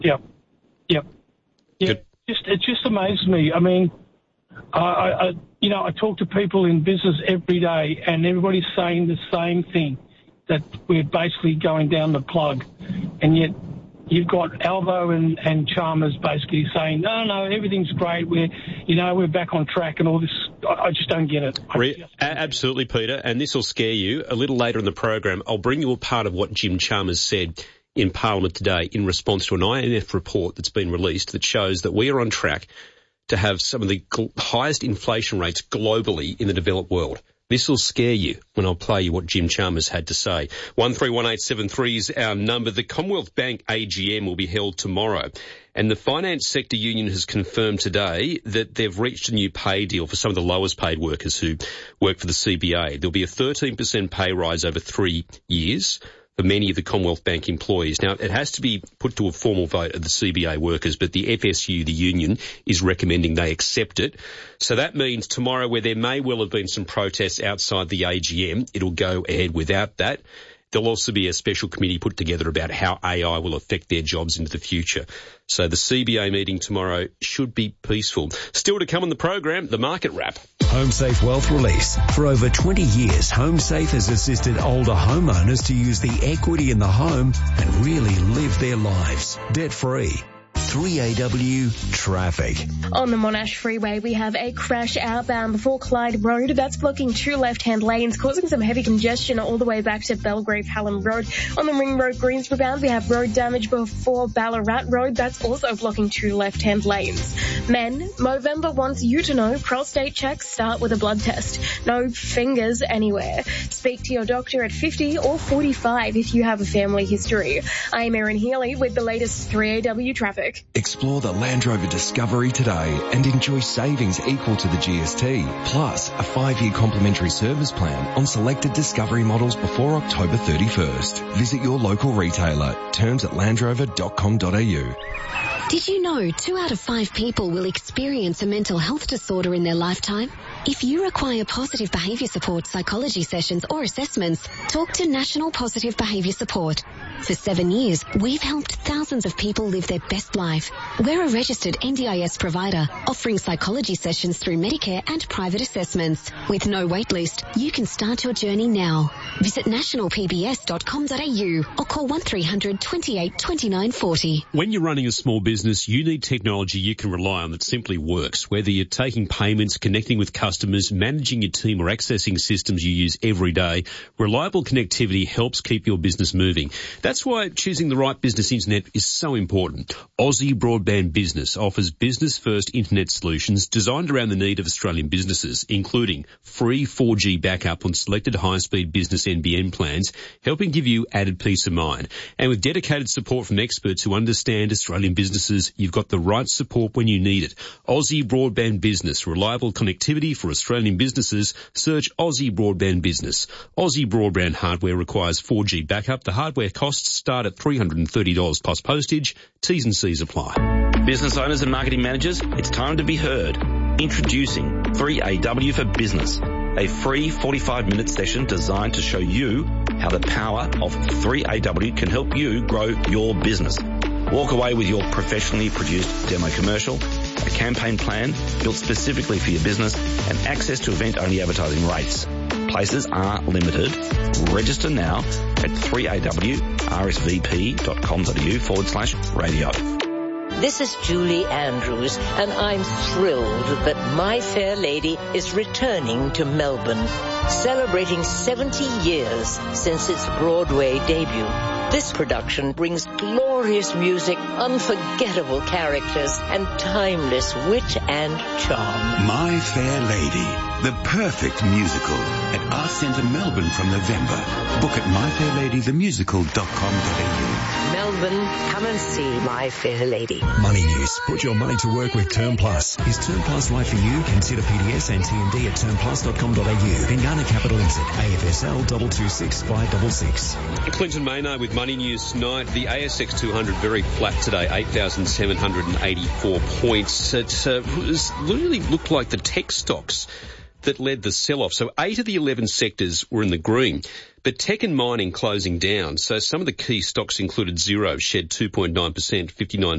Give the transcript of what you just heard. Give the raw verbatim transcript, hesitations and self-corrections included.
Yep. Yep. Yeah. Good. Just it just amazes me. I mean, I, I you know I talk to people in business every day, and everybody's saying the same thing, that we're basically going down the plug, and yet you've got Alvo and, and Chalmers basically saying, no, no, everything's great. We're, you know, we're back on track and all this. I, I just don't get it. Re- just don't absolutely, get it. Peter. And this will scare you. A little later in the program, I'll bring you a part of what Jim Chalmers said in Parliament today in response to an I M F report that's been released that shows that we are on track to have some of the gl- highest inflation rates globally in the developed world. This will scare you when I'll play you what Jim Chalmers had to say. one three one eight seven three is our number. The Commonwealth Bank A G M will be held tomorrow. And the Finance Sector Union has confirmed today that they've reached a new pay deal for some of the lowest paid workers who work for the C B A. There'll be a thirteen percent pay rise over three years for many of the Commonwealth Bank employees. Now, it has to be put to a formal vote of the C B A workers, but the F S U, the union, is recommending they accept it. So that means tomorrow, where there may well have been some protests outside the A G M, it'll go ahead without that. There'll also be a special committee put together about how A I will affect their jobs into the future. So the C B A meeting tomorrow should be peaceful. Still to come on the program, the market wrap. HomeSafe Wealth Release. For over twenty years, HomeSafe has assisted older homeowners to use the equity in the home and really live their lives debt-free. three A W traffic. On the Monash Freeway, we have a crash outbound before Clyde Road. That's blocking two left-hand lanes, causing some heavy congestion all the way back to Belgrave Hallam Road. On the Ring Road Greensboro bound, we have road damage before Ballarat Road. That's also blocking two left-hand lanes. Men, Movember wants you to know prostate checks start with a blood test. No fingers anywhere. Speak to your doctor at fifty or forty-five if you have a family history. I am Erin Healy with the latest three A W traffic. Explore the Land Rover Discovery today and enjoy savings equal to the G S T, plus a five-year complimentary service plan on selected Discovery models before October thirty-first. Visit your local retailer. Terms at land rover dot com dot a u. Did you know two out of five people will experience a mental health disorder in their lifetime? If you require positive behaviour support, psychology sessions or assessments, talk to National Positive Behaviour Support. For seven years, we've helped thousands of people live their best life. We're a registered N D I S provider, offering psychology sessions through Medicare and private assessments. With no wait list, you can start your journey now. Visit national p b s dot com dot a u or call one three hundred twenty-eight twenty-nine forty. When you're running a small business, you need technology you can rely on that simply works. Whether you're taking payments, connecting with customers, managing your team or accessing systems you use every day, reliable connectivity helps keep your business moving. That's why choosing the right business internet is so important. Aussie Broadband Business offers business-first internet solutions designed around the need of Australian businesses, including free four G backup on selected high-speed business N B N plans, helping give you added peace of mind. And with dedicated support from experts who understand Australian businesses, you've got the right support when you need it. Aussie Broadband Business, reliable connectivity for Australian businesses. Search Aussie Broadband Business. Aussie Broadband hardware requires four G backup. The hardware costs start at three hundred thirty dollars plus postage. T's and C's apply. Business owners and marketing managers, it's time to be heard. Introducing three A W for Business, a free forty-five minute session designed to show you how the power of three A W can help you grow your business. Walk away with your professionally produced demo commercial, a campaign plan built specifically for your business, and access to event-only advertising rates. Places are limited. Register now at three A W R S V P dot com dot a u forward slash radio. This is Julie Andrews, and I'm thrilled that My Fair Lady is returning to Melbourne, celebrating seventy years since its Broadway debut. This production brings glorious music, unforgettable characters, and timeless wit and charm. My Fair Lady, the perfect musical at Arts Centre Melbourne from November. Book at my fair lady the musical dot com dot a u. Melbourne, come and see My Fair Lady. Money News. Put your money to work with Term Plus. Is Term Plus right for you? Consider P D S and T M D at term plus dot com dot a u. Pengana Capital Limited. A F S L two two six five six six. Clinton Maynard with Money News tonight. The A S X two hundred very flat today, eight thousand seven hundred eighty-four points. It uh, was, really looked like the tech stocks that led the sell-off. So eight of the eleven sectors were in the green, but tech and mining closing down. So some of the key stocks included Xero, shed two point nine percent, fifty-nine